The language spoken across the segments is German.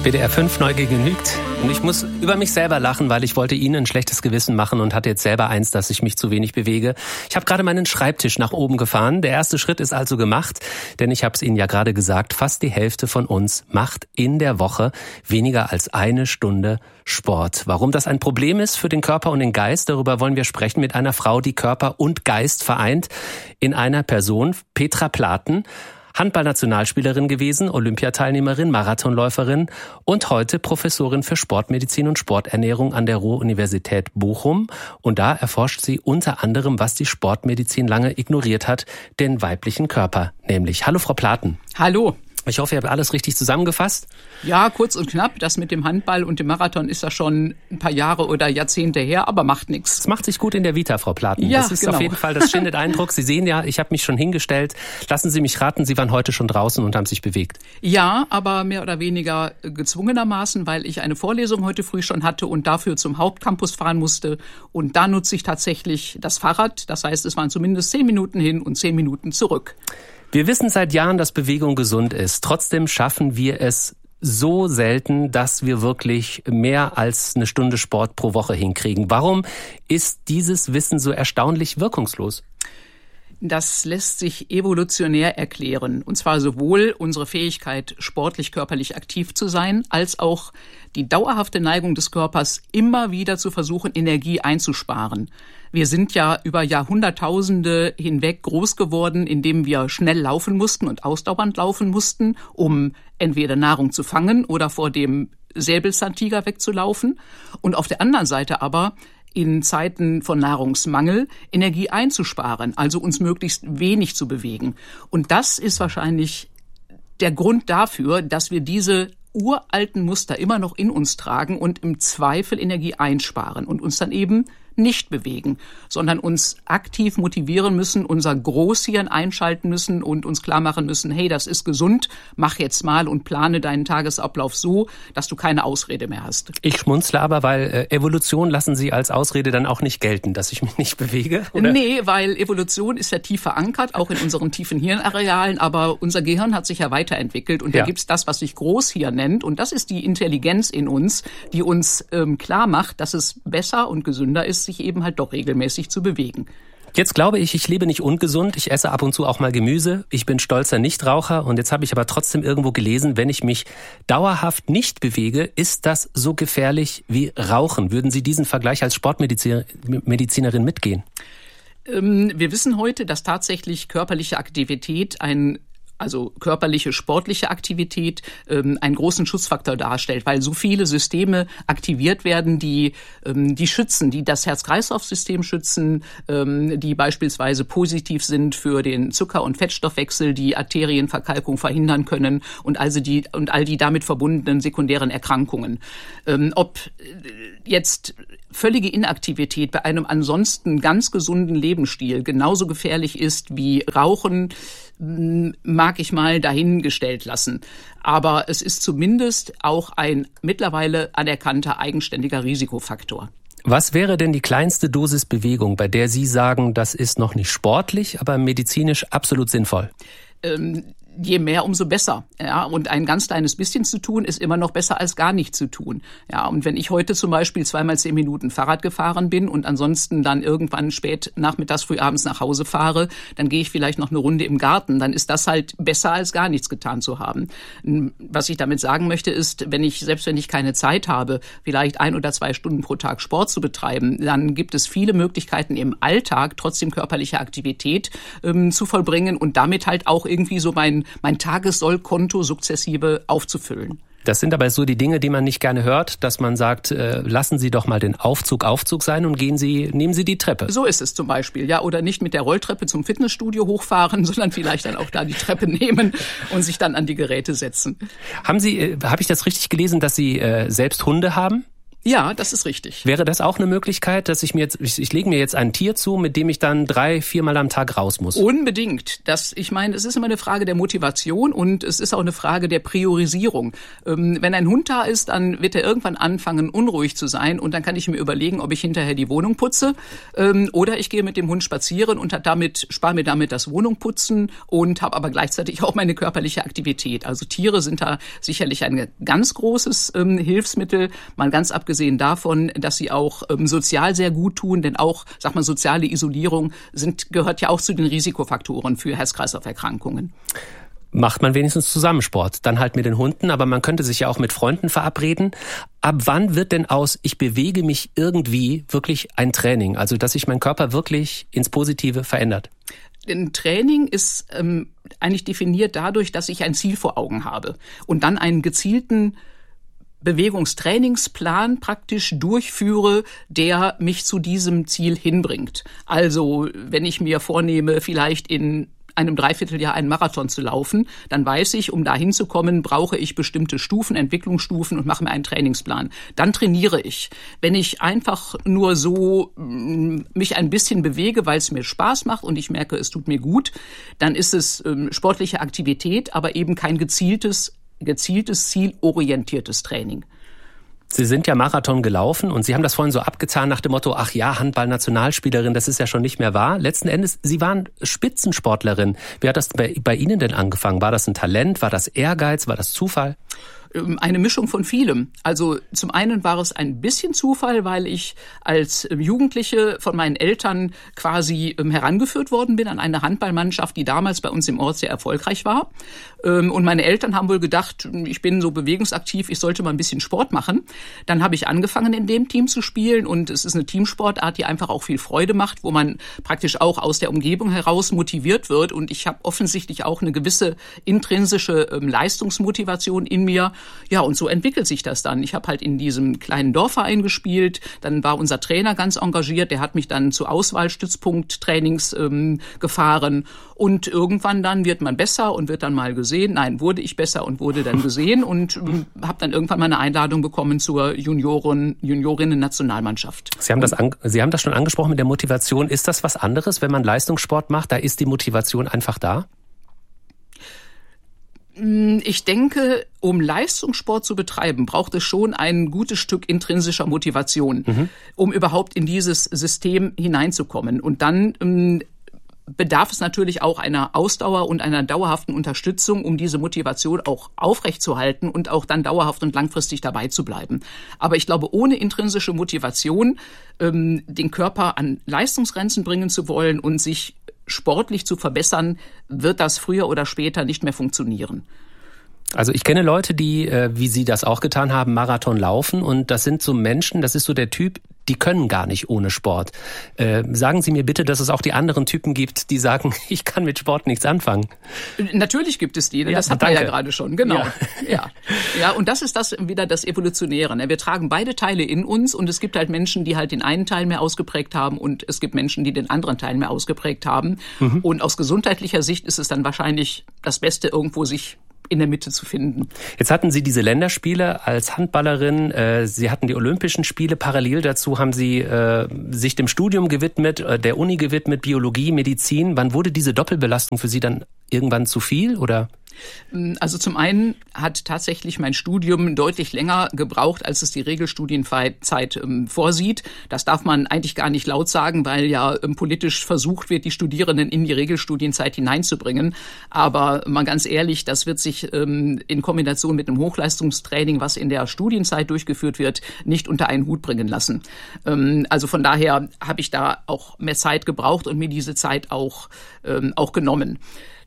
WDR 5 neu genügt. Und ich muss über mich selber lachen, weil ich wollte Ihnen ein schlechtes Gewissen machen und hatte jetzt selber eins, dass ich mich zu wenig bewege. Ich habe gerade meinen Schreibtisch nach oben gefahren. Der erste Schritt ist also gemacht, denn ich habe es Ihnen ja gerade gesagt, fast die Hälfte von uns macht in der Woche weniger als 1 Stunde Sport. Warum das ein Problem ist für den Körper und den Geist, darüber wollen wir sprechen mit einer Frau, die Körper und Geist vereint in einer Person, Petra Platen. Handballnationalspielerin gewesen, Olympiateilnehmerin, Marathonläuferin und heute Professorin für Sportmedizin und Sporternährung an der Ruhr-Universität Bochum. Und da erforscht sie unter anderem, was die Sportmedizin lange ignoriert hat, den weiblichen Körper nämlich. Hallo Frau Platen. Hallo. Ich hoffe, ihr habt alles richtig zusammengefasst. Ja, kurz und knapp. Das mit dem Handball und dem Marathon ist ja schon ein paar Jahre oder Jahrzehnte her, aber macht nichts. Es macht sich gut in der Vita, Frau Platen. Ja, das ist genau. Auf jeden Fall, das schindet Eindruck. Sie sehen ja, ich habe mich schon hingestellt. Lassen Sie mich raten, Sie waren heute schon draußen und haben sich bewegt. Ja, aber mehr oder weniger gezwungenermaßen, weil ich eine Vorlesung heute früh schon hatte und dafür zum Hauptcampus fahren musste. Und da nutze ich tatsächlich das Fahrrad. Das heißt, es waren zumindest 10 Minuten hin und 10 Minuten zurück. Wir wissen seit Jahren, dass Bewegung gesund ist. Trotzdem schaffen wir es so selten, dass wir wirklich mehr als 1 Stunde Sport pro Woche hinkriegen. Warum ist dieses Wissen so erstaunlich wirkungslos? Das lässt sich evolutionär erklären. Und zwar sowohl unsere Fähigkeit, sportlich körperlich aktiv zu sein, als auch die dauerhafte Neigung des Körpers, immer wieder zu versuchen, Energie einzusparen. Wir sind ja über Jahrhunderttausende hinweg groß geworden, indem wir schnell laufen mussten und ausdauernd laufen mussten, um entweder Nahrung zu fangen oder vor dem Säbelzahntiger wegzulaufen. Und auf der anderen Seite aber in Zeiten von Nahrungsmangel Energie einzusparen, also uns möglichst wenig zu bewegen. Und das ist wahrscheinlich der Grund dafür, dass wir diese uralten Muster immer noch in uns tragen und im Zweifel Energie einsparen und uns dann eben nicht bewegen, sondern uns aktiv motivieren müssen, unser Großhirn einschalten müssen und uns klar machen müssen, hey, das ist gesund, mach jetzt mal und plane deinen Tagesablauf so, dass du keine Ausrede mehr hast. Ich schmunzle aber, weil Evolution lassen Sie als Ausrede dann auch nicht gelten, dass ich mich nicht bewege? Oder? Nee, weil Evolution ist ja tief verankert, auch in unseren tiefen Hirnarealen, aber unser Gehirn hat sich ja weiterentwickelt und da gibt's das, was sich Großhirn nennt und das ist die Intelligenz in uns, die uns klar macht, dass es besser und gesünder ist, sich eben halt doch regelmäßig zu bewegen. Jetzt glaube ich lebe nicht ungesund. Ich esse ab und zu auch mal Gemüse. Ich bin stolzer Nichtraucher. Und jetzt habe ich aber trotzdem irgendwo gelesen, wenn ich mich dauerhaft nicht bewege, ist das so gefährlich wie Rauchen. Würden Sie diesen Vergleich als Sportmedizinerin mitgehen? Wir wissen heute, dass tatsächlich körperliche Aktivität also körperliche, sportliche Aktivität einen großen Schutzfaktor darstellt, weil so viele Systeme aktiviert werden, die schützen, die das Herz-Kreislauf-System schützen, die beispielsweise positiv sind für den Zucker- und Fettstoffwechsel, die Arterienverkalkung verhindern können und all die damit verbundenen sekundären Erkrankungen. Ob jetzt völlige Inaktivität bei einem ansonsten ganz gesunden Lebensstil genauso gefährlich ist wie Rauchen, mag ich mal dahingestellt lassen. Aber es ist zumindest auch ein mittlerweile anerkannter eigenständiger Risikofaktor. Was wäre denn die kleinste Dosis Bewegung, bei der Sie sagen, das ist noch nicht sportlich, aber medizinisch absolut sinnvoll? Je mehr, umso besser. Ja, und ein ganz kleines bisschen zu tun, ist immer noch besser als gar nicht zu tun. Ja, und wenn ich heute zum Beispiel 2x10 Minuten Fahrrad gefahren bin und ansonsten dann irgendwann spät nachmittags, früh abends nach Hause fahre, dann gehe ich vielleicht noch eine Runde im Garten. Dann ist das halt besser als gar nichts getan zu haben. Was ich damit sagen möchte ist, selbst wenn ich keine Zeit habe, vielleicht 1 oder 2 Stunden pro Tag Sport zu betreiben, dann gibt es viele Möglichkeiten im Alltag trotzdem körperliche Aktivität zu vollbringen und damit halt auch irgendwie so mein Tagessollkonto sukzessive aufzufüllen. Das sind aber so die Dinge, die man nicht gerne hört, dass man sagt, lassen Sie doch mal den Aufzug sein und nehmen Sie die Treppe. So ist es zum Beispiel, ja, oder nicht mit der Rolltreppe zum Fitnessstudio hochfahren, sondern vielleicht dann auch da die Treppe nehmen und sich dann an die Geräte setzen. Habe ich das richtig gelesen, dass Sie selbst Hunde haben? Ja, das ist richtig. Wäre das auch eine Möglichkeit, dass ich lege mir jetzt ein Tier zu, mit dem ich dann 3-4 Mal am Tag raus muss? Unbedingt. Ich meine, es ist immer eine Frage der Motivation und es ist auch eine Frage der Priorisierung. Wenn ein Hund da ist, dann wird er irgendwann anfangen, unruhig zu sein und dann kann ich mir überlegen, ob ich hinterher die Wohnung putze oder ich gehe mit dem Hund spazieren und spare mir damit das Wohnungputzen und habe aber gleichzeitig auch meine körperliche Aktivität. Also Tiere sind da sicherlich ein ganz großes Hilfsmittel, mal ganz abgesehen davon, dass sie auch sozial sehr gut tun, denn auch, soziale Isolierung gehört ja auch zu den Risikofaktoren für Herz-Kreislauf-Erkrankungen. Macht man wenigstens Zusammensport, dann halt mit den Hunden, aber man könnte sich ja auch mit Freunden verabreden. Ab wann wird denn aus, ich bewege mich irgendwie, wirklich ein Training? Also, dass sich mein Körper wirklich ins Positive verändert? Ein Training ist eigentlich definiert dadurch, dass ich ein Ziel vor Augen habe und dann einen gezielten Bewegungstrainingsplan praktisch durchführe, der mich zu diesem Ziel hinbringt. Also, wenn ich mir vornehme, vielleicht in einem Dreivierteljahr einen Marathon zu laufen, dann weiß ich, um da hinzukommen, brauche ich bestimmte Stufen, Entwicklungsstufen und mache mir einen Trainingsplan. Dann trainiere ich. Wenn ich einfach nur so mich ein bisschen bewege, weil es mir Spaß macht und ich merke, es tut mir gut, dann ist es sportliche Aktivität, aber eben kein gezieltes, zielorientiertes Training. Sie sind ja Marathon gelaufen und Sie haben das vorhin so abgetan nach dem Motto, ach ja, Handball-Nationalspielerin, das ist ja schon nicht mehr wahr. Letzten Endes, Sie waren Spitzensportlerin. Wie hat das bei Ihnen denn angefangen? War das ein Talent? War das Ehrgeiz? War das Zufall? Eine Mischung von vielem. Also zum einen war es ein bisschen Zufall, weil ich als Jugendliche von meinen Eltern quasi herangeführt worden bin an eine Handballmannschaft, die damals bei uns im Ort sehr erfolgreich war. Und meine Eltern haben wohl gedacht, ich bin so bewegungsaktiv, ich sollte mal ein bisschen Sport machen. Dann habe ich angefangen, in dem Team zu spielen und es ist eine Teamsportart, die einfach auch viel Freude macht, wo man praktisch auch aus der Umgebung heraus motiviert wird und ich habe offensichtlich auch eine gewisse intrinsische Leistungsmotivation in mir. Ja, und so entwickelt sich das dann. Ich habe halt in diesem kleinen Dorfverein gespielt, dann war unser Trainer ganz engagiert, der hat mich dann zu Auswahlstützpunkttrainings gefahren und irgendwann dann wird man besser und wird dann mal gesehen. Nein, wurde ich besser und wurde dann gesehen und habe dann irgendwann mal eine Einladung bekommen zur Juniorinnen-Nationalmannschaft. Sie haben das schon angesprochen mit der Motivation. Ist das was anderes, wenn man Leistungssport macht? Da ist die Motivation einfach da? Ich denke, um Leistungssport zu betreiben, braucht es schon ein gutes Stück intrinsischer Motivation, um überhaupt in dieses System hineinzukommen. Und dann bedarf es natürlich auch einer Ausdauer und einer dauerhaften Unterstützung, um diese Motivation auch aufrechtzuerhalten und auch dann dauerhaft und langfristig dabei zu bleiben. Aber ich glaube, ohne intrinsische Motivation, den Körper an Leistungsgrenzen bringen zu wollen und sich sportlich zu verbessern, wird das früher oder später nicht mehr funktionieren. Also ich kenne Leute, die, wie Sie das auch getan haben, Marathon laufen und das sind so Menschen, das ist so der Typ, die können gar nicht ohne Sport. Sagen Sie mir bitte, dass es auch die anderen Typen gibt, die sagen, ich kann mit Sport nichts anfangen. Natürlich gibt es die, das hatten wir ja gerade schon, genau. Ja, und das ist wieder das Evolutionäre. Ne? Wir tragen beide Teile in uns und es gibt halt Menschen, die halt den einen Teil mehr ausgeprägt haben und es gibt Menschen, die den anderen Teil mehr ausgeprägt haben. Und aus gesundheitlicher Sicht ist es dann wahrscheinlich das Beste, irgendwo sich in der Mitte zu finden. Jetzt hatten Sie diese Länderspiele als Handballerin, Sie hatten die Olympischen Spiele, parallel dazu haben Sie sich dem Studium gewidmet, der Uni gewidmet, Biologie, Medizin. Wann wurde diese Doppelbelastung für Sie dann irgendwann zu viel, oder? Also zum einen hat tatsächlich mein Studium deutlich länger gebraucht, als es die Regelstudienzeit vorsieht. Das darf man eigentlich gar nicht laut sagen, weil ja politisch versucht wird, die Studierenden in die Regelstudienzeit hineinzubringen. Aber mal ganz ehrlich, das wird sich in Kombination mit einem Hochleistungstraining, was in der Studienzeit durchgeführt wird, nicht unter einen Hut bringen lassen. Also von daher habe ich da auch mehr Zeit gebraucht und mir diese Zeit auch genommen.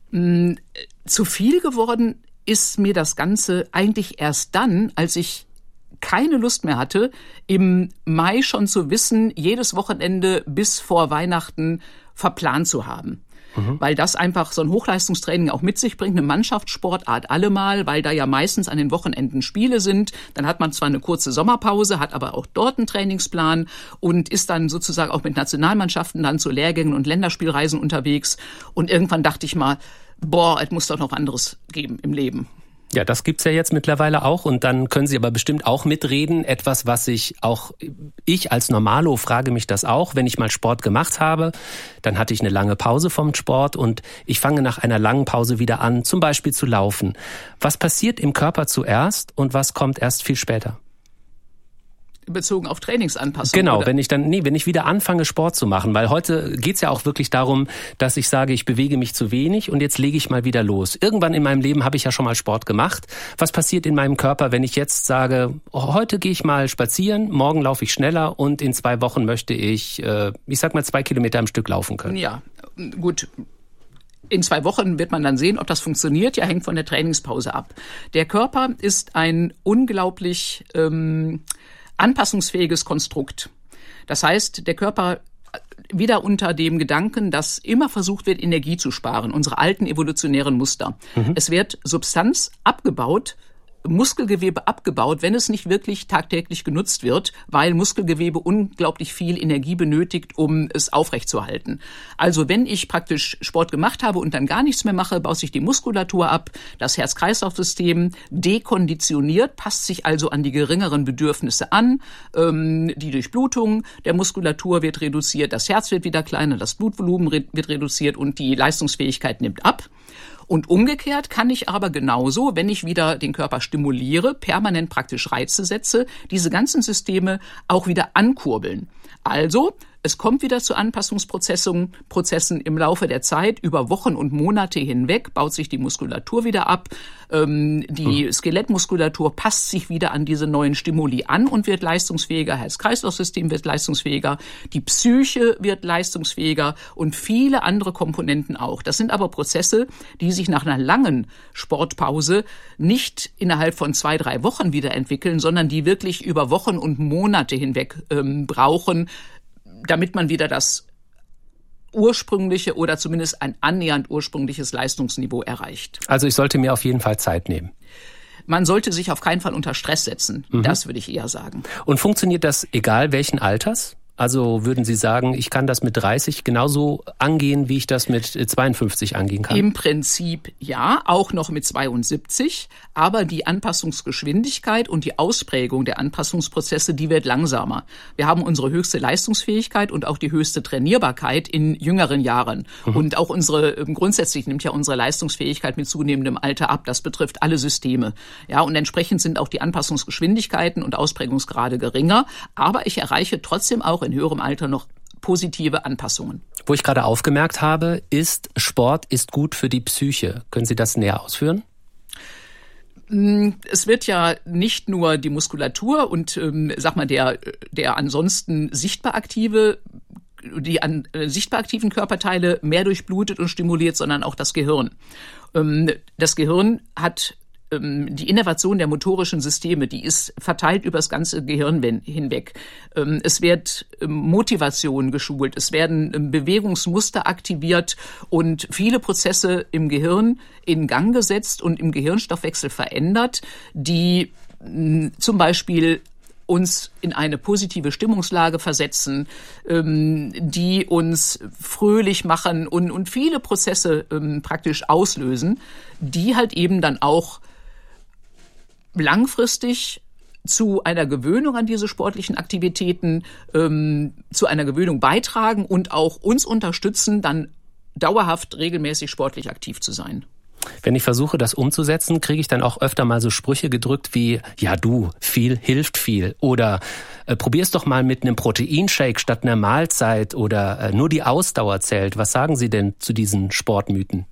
Zu viel geworden ist mir das Ganze eigentlich erst dann, als ich keine Lust mehr hatte, im Mai schon zu wissen, jedes Wochenende bis vor Weihnachten verplant zu haben. Weil das einfach so ein Hochleistungstraining auch mit sich bringt, eine Mannschaftssportart allemal, weil da ja meistens an den Wochenenden Spiele sind. Dann hat man zwar eine kurze Sommerpause, hat aber auch dort einen Trainingsplan und ist dann sozusagen auch mit Nationalmannschaften dann zu Lehrgängen und Länderspielreisen unterwegs. Und irgendwann dachte ich mal, es muss doch noch anderes geben im Leben. Ja, das gibt's ja jetzt mittlerweile auch und dann können Sie aber bestimmt auch mitreden. Etwas, was ich als Normalo frage mich das auch, wenn ich mal Sport gemacht habe, dann hatte ich eine lange Pause vom Sport und ich fange nach einer langen Pause wieder an, zum Beispiel zu laufen. Was passiert im Körper zuerst und was kommt erst viel später? Bezogen auf Trainingsanpassung. Genau, oder? wenn ich wieder anfange, Sport zu machen, weil heute geht's ja auch wirklich darum, dass ich sage, ich bewege mich zu wenig und jetzt lege ich mal wieder los. Irgendwann in meinem Leben habe ich ja schon mal Sport gemacht. Was passiert in meinem Körper, wenn ich jetzt sage, heute gehe ich mal spazieren, morgen laufe ich schneller und in 2 Wochen möchte ich 2 Kilometer am Stück laufen können? Ja, gut. In 2 Wochen wird man dann sehen, ob das funktioniert. Ja, hängt von der Trainingspause ab. Der Körper ist ein unglaublich anpassungsfähiges Konstrukt. Das heißt, der Körper wieder unter dem Gedanken, dass immer versucht wird, Energie zu sparen, unsere alten evolutionären Muster. Es wird Substanz abgebaut, Muskelgewebe abgebaut, wenn es nicht wirklich tagtäglich genutzt wird, weil Muskelgewebe unglaublich viel Energie benötigt, um es aufrechtzuerhalten. Also wenn ich praktisch Sport gemacht habe und dann gar nichts mehr mache, baut sich die Muskulatur ab, das Herz-Kreislauf-System dekonditioniert, passt sich also an die geringeren Bedürfnisse an, die Durchblutung der Muskulatur wird reduziert, das Herz wird wieder kleiner, das Blutvolumen wird reduziert und die Leistungsfähigkeit nimmt ab. Und umgekehrt kann ich aber genauso, wenn ich wieder den Körper stimuliere, permanent praktisch Reize setze, diese ganzen Systeme auch wieder ankurbeln. Also, es kommt wieder zu Anpassungsprozessen im Laufe der Zeit. Über Wochen und Monate hinweg baut sich die Muskulatur wieder ab. Die Skelettmuskulatur passt sich wieder an diese neuen Stimuli an und wird leistungsfähiger. Herz-Kreislauf-System wird leistungsfähiger. Die Psyche wird leistungsfähiger und viele andere Komponenten auch. Das sind aber Prozesse, die sich nach einer langen Sportpause nicht innerhalb von 2-3 Wochen wieder entwickeln, sondern die wirklich über Wochen und Monate hinweg brauchen, damit man wieder das ursprüngliche oder zumindest ein annähernd ursprüngliches Leistungsniveau erreicht. Also ich sollte mir auf jeden Fall Zeit nehmen. Man sollte sich auf keinen Fall unter Stress setzen. Das würde ich eher sagen. Und funktioniert das egal welchen Alters? Also würden Sie sagen, ich kann das mit 30 genauso angehen, wie ich das mit 52 angehen kann? Im Prinzip ja, auch noch mit 72. Aber die Anpassungsgeschwindigkeit und die Ausprägung der Anpassungsprozesse, die wird langsamer. Wir haben unsere höchste Leistungsfähigkeit und auch die höchste Trainierbarkeit in jüngeren Jahren. Und auch grundsätzlich nimmt ja unsere Leistungsfähigkeit mit zunehmendem Alter ab. Das betrifft alle Systeme. Ja, und entsprechend sind auch die Anpassungsgeschwindigkeiten und Ausprägungsgrade geringer. Aber ich erreiche trotzdem auch in höherem Alter noch positive Anpassungen. Wo ich gerade aufgemerkt habe, Sport ist gut für die Psyche. Können Sie das näher ausführen? Es wird ja nicht nur die Muskulatur und der ansonsten sichtbar aktiven Körperteile mehr durchblutet und stimuliert, sondern auch das Gehirn. Das Gehirn hat die Innervation der motorischen Systeme, die ist verteilt über das ganze Gehirn hinweg. Es wird Motivation geschult, es werden Bewegungsmuster aktiviert und viele Prozesse im Gehirn in Gang gesetzt und im Gehirnstoffwechsel verändert, die zum Beispiel uns in eine positive Stimmungslage versetzen, die uns fröhlich machen und viele Prozesse praktisch auslösen, die halt eben dann auch langfristig zu einer Gewöhnung an diese sportlichen Aktivitäten, zu einer Gewöhnung beitragen und auch uns unterstützen, dann dauerhaft regelmäßig sportlich aktiv zu sein. Wenn ich versuche, das umzusetzen, kriege ich dann auch öfter mal so Sprüche gedrückt wie, ja du, viel hilft viel. Oder probier's doch mal mit einem Proteinshake statt einer Mahlzeit oder nur die Ausdauer zählt. Was sagen Sie denn zu diesen Sportmythen?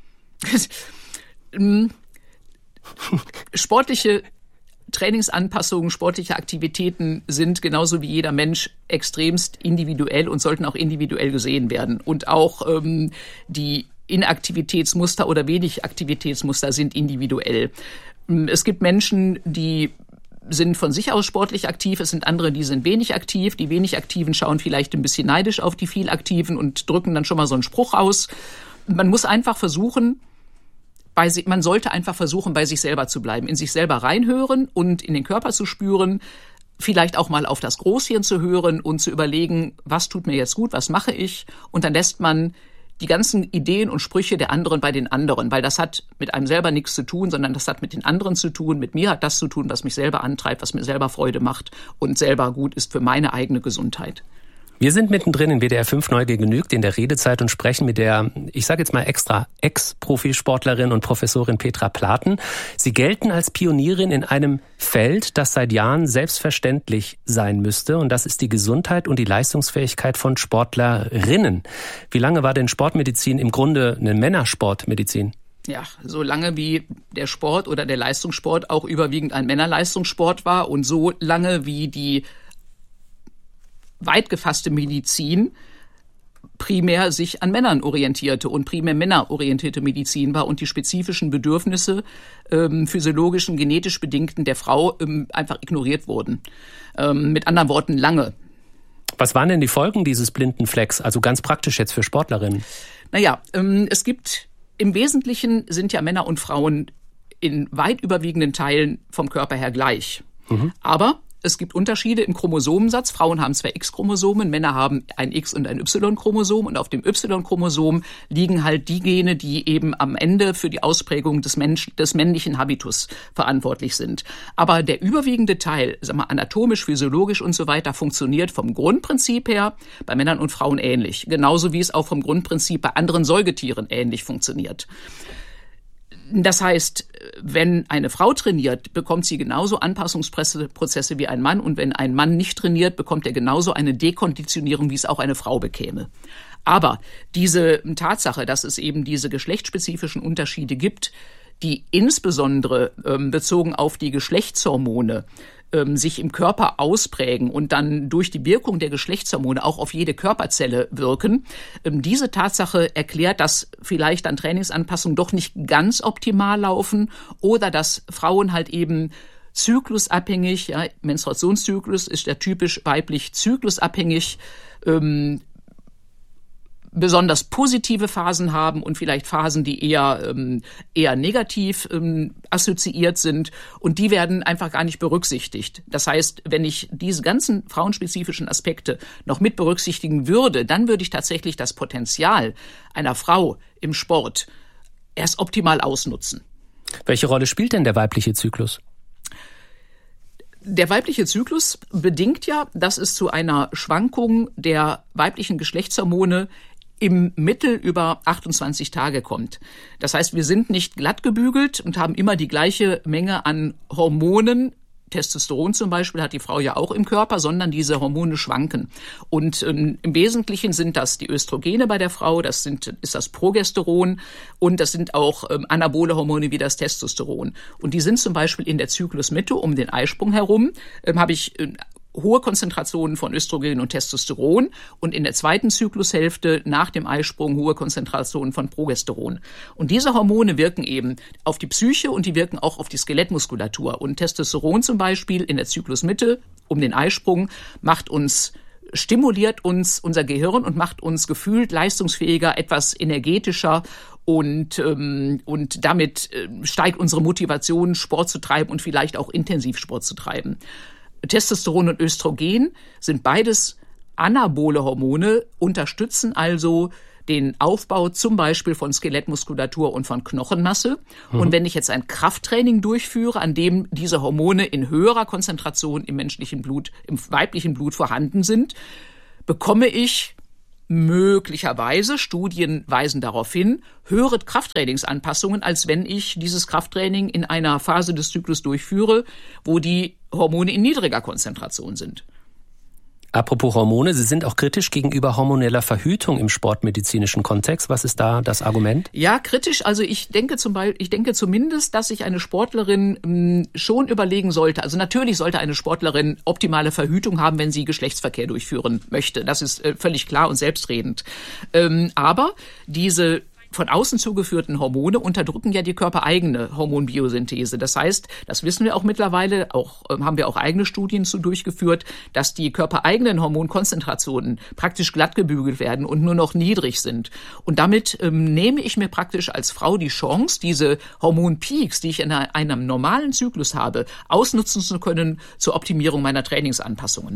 Sportliche Trainingsanpassungen, sportliche Aktivitäten sind genauso wie jeder Mensch extremst individuell und sollten auch individuell gesehen werden. Und auch die Inaktivitätsmuster oder wenig Aktivitätsmuster sind individuell. Es gibt Menschen, die sind von sich aus sportlich aktiv, es sind andere, die sind wenig aktiv. Die wenig Aktiven schauen vielleicht ein bisschen neidisch auf die viel Aktiven und drücken dann schon mal so einen Spruch aus. Man sollte einfach versuchen, bei sich selber zu bleiben, in sich selber reinhören und in den Körper zu spüren, vielleicht auch mal auf das Großhirn zu hören und zu überlegen, was tut mir jetzt gut, was mache ich? Und dann lässt man die ganzen Ideen und Sprüche der anderen bei den anderen, weil das hat mit einem selber nichts zu tun, sondern das hat mit den anderen zu tun. Mit mir hat das zu tun, was mich selber antreibt, was mir selber Freude macht und selber gut ist für meine eigene Gesundheit. Wir sind mittendrin in WDR 5 Neugier genügt in der Redezeit und sprechen mit der, ich sage jetzt mal extra, Ex-Profisportlerin und Professorin Petra Platen. Sie gelten als Pionierin in einem Feld, das seit Jahren selbstverständlich sein müsste. Und das ist die Gesundheit und die Leistungsfähigkeit von Sportlerinnen. Wie lange war denn Sportmedizin im Grunde eine Männersportmedizin? Ja, so lange wie der Sport oder der Leistungssport auch überwiegend ein Männerleistungssport war und so lange wie die weit gefasste Medizin primär sich an Männern orientierte und primär männerorientierte Medizin war und die spezifischen Bedürfnisse physiologischen, genetisch bedingten der Frau einfach ignoriert wurden. Mit anderen Worten, lange. Was waren denn die Folgen dieses blinden Flecks, also ganz praktisch jetzt für Sportlerinnen? Naja, es gibt im Wesentlichen sind ja Männer und Frauen in weit überwiegenden Teilen vom Körper her gleich. Aber es gibt Unterschiede im Chromosomensatz. Frauen haben 2 X-Chromosomen, Männer haben ein X- und ein Y-Chromosom. Und auf dem Y-Chromosom liegen halt die Gene, die eben am Ende für die Ausprägung des männlichen Habitus verantwortlich sind. Aber der überwiegende Teil, anatomisch, physiologisch und so weiter, funktioniert vom Grundprinzip her bei Männern und Frauen ähnlich. Genauso wie es auch vom Grundprinzip bei anderen Säugetieren ähnlich funktioniert. Das heißt, wenn eine Frau trainiert, bekommt sie genauso Anpassungsprozesse wie ein Mann. Und wenn ein Mann nicht trainiert, bekommt er genauso eine Dekonditionierung, wie es auch eine Frau bekäme. Aber diese Tatsache, dass es eben diese geschlechtsspezifischen Unterschiede gibt, die insbesondere bezogen auf die Geschlechtshormone sich im Körper ausprägen und dann durch die Wirkung der Geschlechtshormone auch auf jede Körperzelle wirken. Diese Tatsache erklärt, dass vielleicht dann Trainingsanpassungen doch nicht ganz optimal laufen oder dass Frauen halt eben zyklusabhängig, ja, Menstruationszyklus ist ja typisch weiblich zyklusabhängig, besonders positive Phasen haben und vielleicht Phasen, die eher negativ assoziiert sind und die werden einfach gar nicht berücksichtigt. Das heißt, wenn ich diese ganzen frauenspezifischen Aspekte noch mit berücksichtigen würde, dann würde ich tatsächlich das Potenzial einer Frau im Sport erst optimal ausnutzen. Welche Rolle spielt denn der weibliche Zyklus? Der weibliche Zyklus bedingt ja, dass es zu einer Schwankung der weiblichen Geschlechtshormone im Mittel über 28 Tage kommt. Das heißt, wir sind nicht glatt gebügelt und haben immer die gleiche Menge an Hormonen. Testosteron zum Beispiel hat die Frau ja auch im Körper, sondern diese Hormone schwanken. Und im Wesentlichen sind das die Östrogene bei der Frau, ist das Progesteron und das sind auch anabole Hormone wie das Testosteron. Und die sind zum Beispiel in der Zyklusmitte um den Eisprung herum, habe ich hohe Konzentrationen von Östrogen und Testosteron und in der zweiten Zyklushälfte nach dem Eisprung hohe Konzentrationen von Progesteron. Und diese Hormone wirken eben auf die Psyche und die wirken auch auf die Skelettmuskulatur. Und Testosteron zum Beispiel in der Zyklusmitte um den Eisprung stimuliert uns unser Gehirn und macht uns gefühlt leistungsfähiger, etwas energetischer und damit steigt unsere Motivation, Sport zu treiben und vielleicht auch intensiv Sport zu treiben. Testosteron und Östrogen sind beides anabole Hormone, unterstützen also den Aufbau zum Beispiel von Skelettmuskulatur und von Knochenmasse. Und wenn ich jetzt ein Krafttraining durchführe, an dem diese Hormone in höherer Konzentration im menschlichen Blut, im weiblichen Blut vorhanden sind, bekomme ich möglicherweise, Studien weisen darauf hin, höhere Krafttrainingsanpassungen, als wenn ich dieses Krafttraining in einer Phase des Zyklus durchführe, wo die Hormone in niedriger Konzentration sind. Apropos Hormone, Sie sind auch kritisch gegenüber hormoneller Verhütung im sportmedizinischen Kontext. Was ist da das Argument? Ja, kritisch. Also ich denke zumindest, dass sich eine Sportlerin schon überlegen sollte. Also natürlich sollte eine Sportlerin optimale Verhütung haben, wenn sie Geschlechtsverkehr durchführen möchte. Das ist völlig klar und selbstredend. Aber diese von außen zugeführten Hormone unterdrücken ja die körpereigene Hormonbiosynthese. Das heißt, das wissen wir auch mittlerweile, haben wir auch eigene Studien zu durchgeführt, dass die körpereigenen Hormonkonzentrationen praktisch glatt gebügelt werden und nur noch niedrig sind. Und damit nehme ich mir praktisch als Frau die Chance, diese Hormonpeaks, die ich in einem normalen Zyklus habe, ausnutzen zu können zur Optimierung meiner Trainingsanpassungen.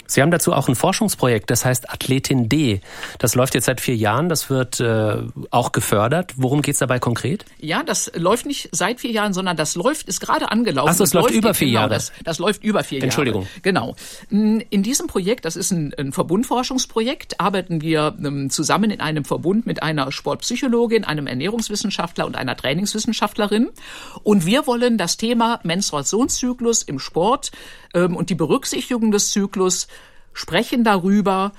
Sie haben dazu auch ein Forschungsprojekt, das heißt Athletin D. Das läuft jetzt seit 4 Jahren, das wird auch gefördert. Worum geht's dabei konkret? Ja, das läuft nicht seit 4 Jahren, sondern ist gerade angelaufen. Ach so, es läuft über 4 Jahre. Das läuft über 4 Jahre. Entschuldigung. Genau. In diesem Projekt, das ist ein Verbundforschungsprojekt, arbeiten wir zusammen in einem Verbund mit einer Sportpsychologin, einem Ernährungswissenschaftler und einer Trainingswissenschaftlerin. Und wir wollen das Thema Menstruationszyklus im Sport und die Berücksichtigung des Zyklus sprechen darüber,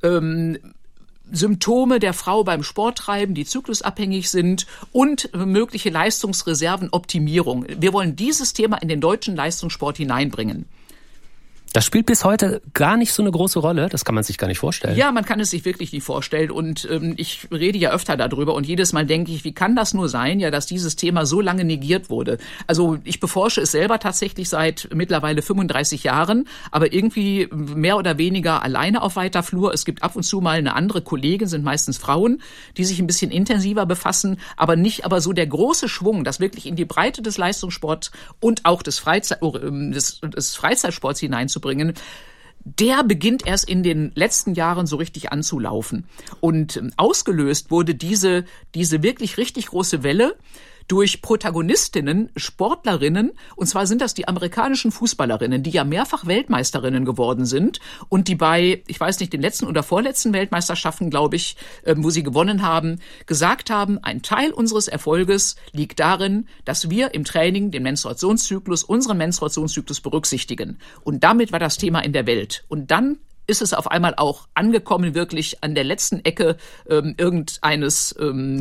Symptome der Frau beim Sporttreiben, die zyklusabhängig sind und mögliche Leistungsreservenoptimierung. Wir wollen dieses Thema in den deutschen Leistungssport hineinbringen. Das spielt bis heute gar nicht so eine große Rolle. Das kann man sich gar nicht vorstellen. Ja, man kann es sich wirklich nicht vorstellen. Und ich rede ja öfter darüber. Und jedes Mal denke ich, wie kann das nur sein, ja, dass dieses Thema so lange negiert wurde? Also ich beforsche es selber tatsächlich seit mittlerweile 35 Jahren. Aber irgendwie mehr oder weniger alleine auf weiter Flur. Es gibt ab und zu mal eine andere Kollegin, sind meistens Frauen, die sich ein bisschen intensiver befassen. Aber so der große Schwung, das wirklich in die Breite des Leistungssports und auch des Freizeitsports hineinzubringen, der beginnt erst in den letzten Jahren so richtig anzulaufen. Und ausgelöst wurde diese wirklich richtig große Welle durch Protagonistinnen, Sportlerinnen, und zwar sind das die amerikanischen Fußballerinnen, die ja mehrfach Weltmeisterinnen geworden sind und die bei, ich weiß nicht, den letzten oder vorletzten Weltmeisterschaften, glaube ich, wo sie gewonnen haben, gesagt haben, ein Teil unseres Erfolges liegt darin, dass wir im Training unseren Menstruationszyklus berücksichtigen. Und damit war das Thema in der Welt. Und dann ist es auf einmal auch angekommen, wirklich an der letzten Ecke irgendeines,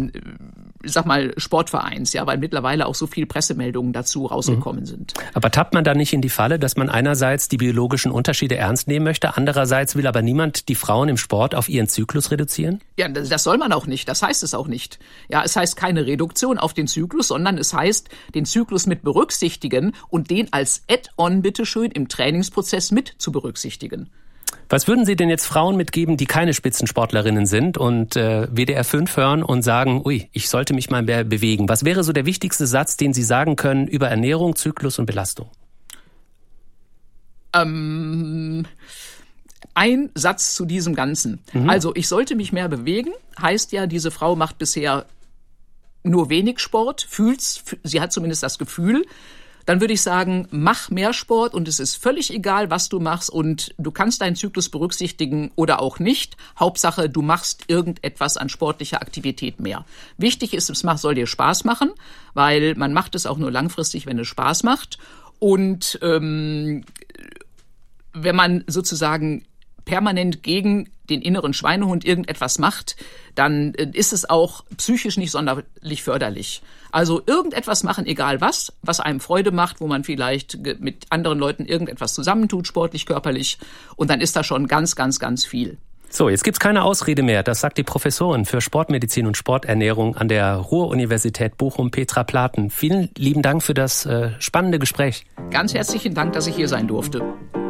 Sportvereins, ja, weil mittlerweile auch so viele Pressemeldungen dazu rausgekommen sind. Aber tappt man da nicht in die Falle, dass man einerseits die biologischen Unterschiede ernst nehmen möchte, andererseits will aber niemand die Frauen im Sport auf ihren Zyklus reduzieren? Ja, das soll man auch nicht, das heißt es auch nicht. Ja, es heißt keine Reduktion auf den Zyklus, sondern es heißt, den Zyklus mit berücksichtigen und den als Add-on bitteschön im Trainingsprozess mit zu berücksichtigen. Was würden Sie denn jetzt Frauen mitgeben, die keine Spitzensportlerinnen sind und WDR 5 hören und sagen, ui, ich sollte mich mal mehr bewegen? Was wäre so der wichtigste Satz, den Sie sagen können über Ernährung, Zyklus und Belastung? Ein Satz zu diesem Ganzen. Also, ich sollte mich mehr bewegen, heißt ja, diese Frau macht bisher nur wenig Sport, sie hat zumindest das Gefühl. Dann würde ich sagen, mach mehr Sport und es ist völlig egal, was du machst und du kannst deinen Zyklus berücksichtigen oder auch nicht. Hauptsache, du machst irgendetwas an sportlicher Aktivität mehr. Wichtig ist, es soll dir Spaß machen, weil man macht es auch nur langfristig, wenn es Spaß macht. Und wenn man sozusagen permanent gegen den inneren Schweinehund irgendetwas macht, dann ist es auch psychisch nicht sonderlich förderlich. Also irgendetwas machen, egal was einem Freude macht, wo man vielleicht mit anderen Leuten irgendetwas zusammentut, sportlich, körperlich, und dann ist da schon ganz, ganz, ganz viel. So, jetzt gibt's keine Ausrede mehr. Das sagt die Professorin für Sportmedizin und Sporternährung an der Ruhr-Universität Bochum, Petra Platen. Vielen lieben Dank für das spannende Gespräch. Ganz herzlichen Dank, dass ich hier sein durfte.